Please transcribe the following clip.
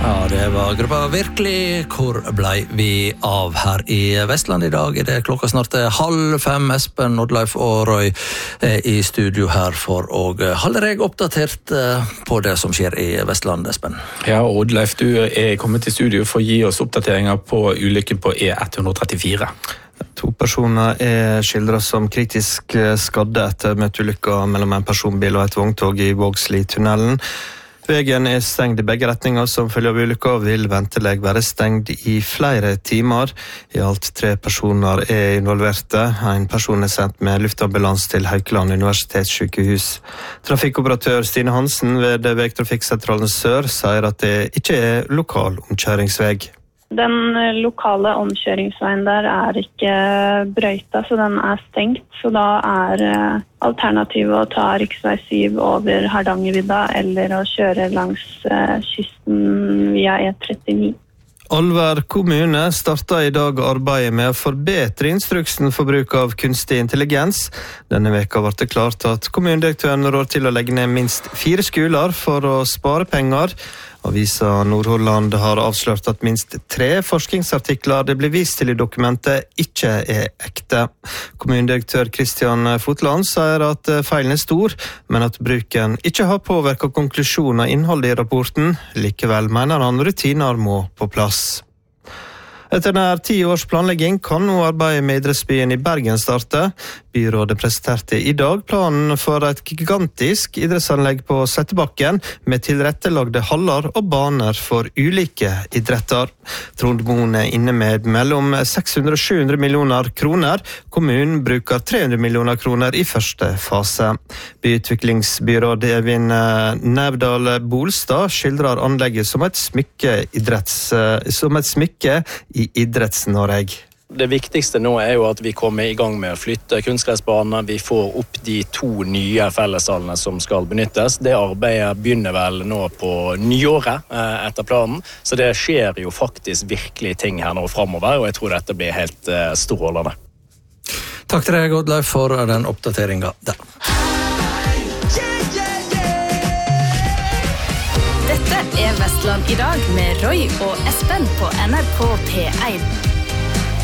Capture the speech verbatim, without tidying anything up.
Ja, det var gruppa Virkelig. Hvor blei vi av her i Vestland i dag? Er det klokka snart halv fem. Espen, Oddleif og Roy er i studio her for å holde deg oppdatert på det som skjer i Vestland, Espen. Ja, Oddleif, du er kommet til studio for å gi oss oppdateringer på ulykken på E ett trettifire. To personer er skildret som kritisk skadde etter møteulykka mellom en personbil og et vogntog i Vågsli-tunnelen. Vegen er stengt i begge retninger som følge av ulykka og vil ventelig være stengt i flere timer. I alt tre personer er involverte. En person er sendt med luftambulans til Haukeland universitetssykehus. Trafikkoperatør Stine Hansen ved Vegtrafikksentralen Sør sier at det ikke er lokal omkjøringsveg. Den lokale omkjøringsveien der er ikke brøyta, så den er stengt. Så da er alternativet å ta riksvei syv over Hardangervidda eller å kjøre langs kysten via E trettini. Alver kommune startet i dag arbeidet med å forbedre instruksen for bruk av kunstig intelligens. Denne veka ble det klart at kommunedirektøren rår til å legge ned minst fire skoler for å spare penger. Avisa Nordhordland har avslørt at minst tre forskningsartikler det blir vist til i dokumentet ikke er ekte. Kommunedirektør Kristian Fotland sier at feilen er stor, men at bruken ikke har påvirket konklusjonen av innholdet i rapporten. Likevel mener han rutiner må på plass. Etter nær ti års planlegging kan nå arbeidet med idrettsbyen i Bergen starte. Byrådet presenterte i dag planen for et gigantisk idrettsanlegg på Slettebakken med tilrettelagde haller og baner for ulike idretter. Trond Moen er inne med mellom seks hundre og sju hundre millioner kroner. Kommunen bruker tre hundre millioner kroner i første fase. Byutviklingsbyråd Evin Nevdal Bolstad skildrer anlegget som et smykke, idretts, som et smykke i Idretts-Norge. Det viktigste nå er jo at vi kommer i gang med å flytte kunstgressbaner. Vi får opp de to nye felleshallene som skal benyttes. Det arbeidet begynner vel nå på nyåret etter planen, så det skjer jo faktisk virkelig ting her nå fremover, og jeg tror dette blir helt strålende. Takk til deg, Oddleif, for den oppdateringen der. Dette er Vestland i dag med Roy og Espen på N R K P én.